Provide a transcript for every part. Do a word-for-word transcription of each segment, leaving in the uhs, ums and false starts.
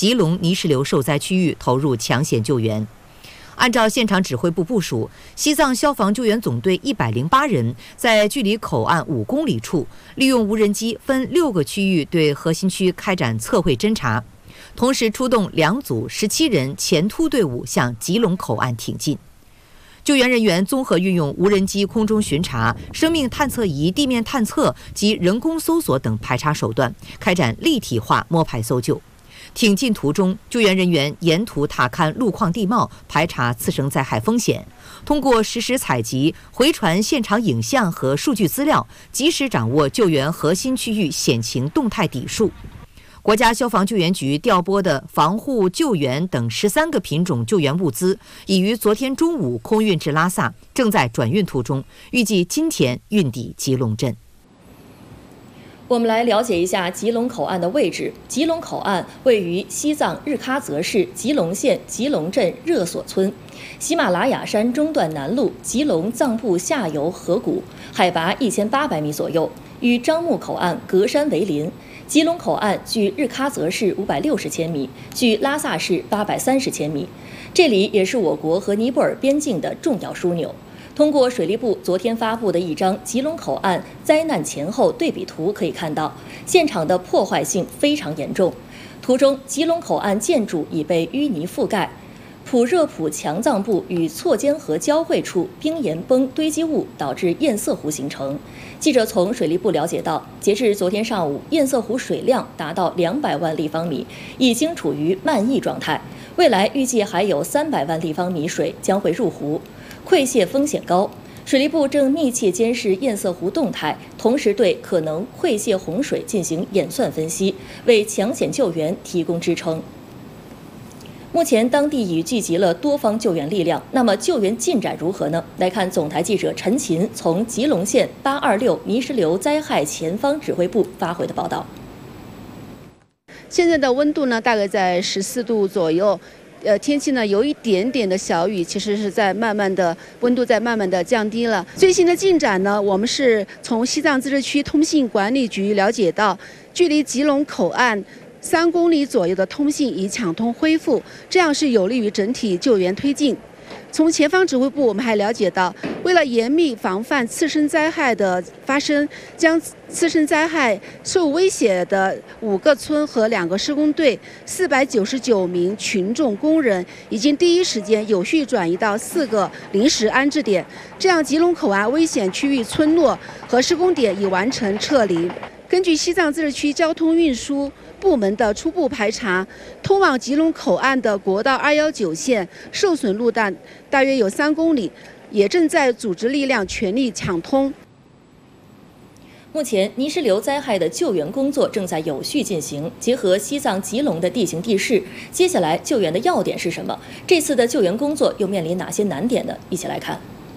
吉隆泥石流受灾区域投入抢险救援。按照现场指挥部部署，西藏消防救援总队一百零八人在距离口岸五公里处，利用无人机分六个区域对核心区开展测绘侦察，同时出动两组十七人前突队伍向吉隆口岸挺进。救援人员综合运用无人机空中巡查、生命探测仪地面探测及人工搜索等排查手段，开展立体化摸排搜救。挺进途中，救援人员沿途踏勘路况地貌，排查次生灾害风险。通过实时采集、回传现场影像和数据资料，及时掌握救援核心区域险情动态底数。国家消防救援局调拨的防护、救援等十三个品种救援物资，已于昨天中午空运至拉萨，正在转运途中，预计今天运抵吉隆镇。 我们来了解一下吉隆口岸的位置。吉隆口岸位于西藏日喀则市吉隆县吉隆镇热索村，喜马拉雅山中段南麓吉隆藏布下游河谷，海拔一千八百米左右，与樟木口岸隔山为邻。吉隆口岸距日喀则市五百六十千米，距拉萨市八百三十千米，这里也是我国和尼泊尔边境的重要枢纽。通过水利部昨天发布的一张吉隆口岸灾难前后对比图可以看到，现场的破坏性非常严重。图中，吉隆口岸建筑已被淤泥覆盖，普热普强藏部与错间河交汇处冰岩崩堆积物导致堰塞湖形成。记者从水利部了解到，截至昨天上午，堰塞湖水量达到两百万立方米，已经处于漫溢状态。未来预计还有三百万立方米水将会入湖，溃泻风险高。水利部正密切监视堰塞湖动态，同时对可能溃泻洪水进行演算分析，为抢险救援提供支撑。目前，当地已聚集了多方救援力量。那么，救援进展如何呢？来看总台记者陈琴从吉隆县八二六泥石流灾害前方指挥部发回的报道。 现在的温度呢，大概在十四度左右。呃，天气呢有一点点的小雨，其实是在慢慢的温度在慢慢的降低了。最新的进展呢，我们是从西藏自治区通信管理局了解到，距离吉隆口岸三公里左右的通信已抢通恢复，这样是有利于整体救援推进。从前方指挥部我们还了解到，为了严密防范次生灾害的发生，将次生灾害受威胁的五个村和两个施工队、四百九十九名群众工人已经第一时间有序转移到四个临时安置点，这样吉隆口岸危险区域村落和施工点已完成撤离。根据西藏自治区交通运输部门的初步排查，通往吉隆口岸的国道二一九线受损路段大约有三公里，也正在组织力量全力抢通。 目前，泥石流灾害的救援工作正在有序进行。结合西藏吉隆的地形地势，接下来救援的要点是什么？这次的救援工作又面临哪些难点呢？一起来看。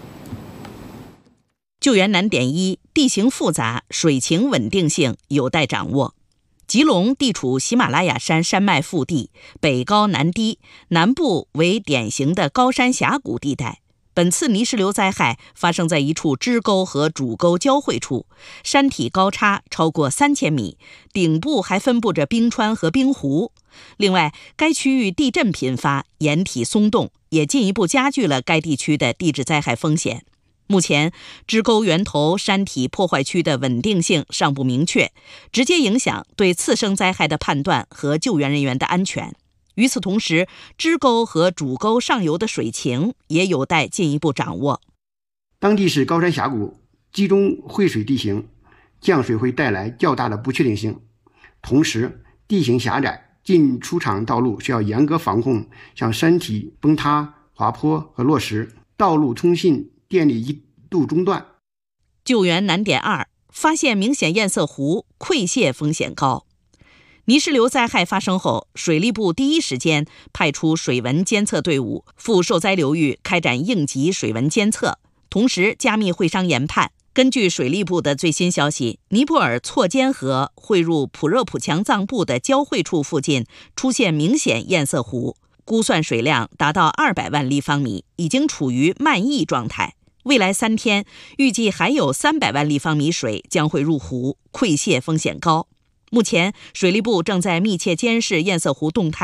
救援难点一：地形复杂，水情稳定性有待掌握。吉隆地处喜马拉雅山山脉腹地，北高南低，南部为典型的高山峡谷地带。本次泥石流灾害发生在一处支沟和主沟交汇处，山体高差超过三千米，顶部还分布着冰川和冰湖。另外，该区域地震频发，岩体松动，也进一步加剧了该地区的地质灾害风险。目前，支沟源头山体破坏区的稳定性尚不明确，直接影响对次生灾害的判断和救援人员的安全。与此同时，支沟和主沟上游的水情也有待进一步掌握。 当地是高山峡谷，集中汇水地形，降水会带来较大的不确定性。同时，地形狭窄，进出场道路需要严格防控，像山体崩塌、滑坡和落石，道路通信电力一度中断。 救援难点二：发现明显堰塞湖，溃泻风险高。泥石流灾害发生后，水利部第一时间派出水文监测队伍赴受灾流域开展应急水文监测，同时加密会商研判。根据水利部的最新消息，尼泊尔错间河汇入普热普强藏部的交汇处附近出现明显堰塞湖，估算水量达到二百万立方米，已经处于漫溢状态。未来三天，预计还有三百万立方米水将会入湖，溃泻风险高。目前，水利部正在密切监视堰塞湖动态。